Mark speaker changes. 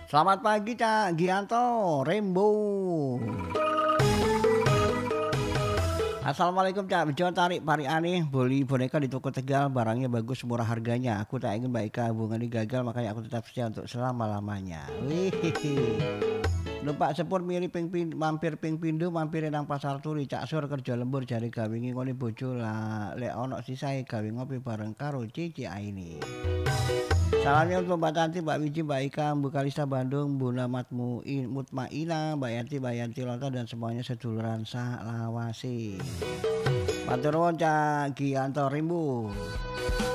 Speaker 1: Selamat pagi Cak Gianto, Rembo. Assalamualaikum Cak Bejo tarik pari aneh beli boneka di toko Tegal barangnya bagus murah harganya aku tak ingin Mbak Ika hubungan ini gagal makanya aku tetap setia untuk selama-lamanya wih numpak sepur mirip mampir ping pindho mampir nang pasar turi Cak Sur kerja lembur jari gawe ngingoni bojo lah lek ono sisae gawe ngopi bareng karo Cici Aini. Salamnya untuk Mbak Tanti, Mbak Wiji, Mbak Ika, Bu Kalista Bandung, Buna Mutmaina, Mbak Yanti Lontar dan semuanya seduluran sak lawase. Matur nuwun Cak Gianto Rimbu.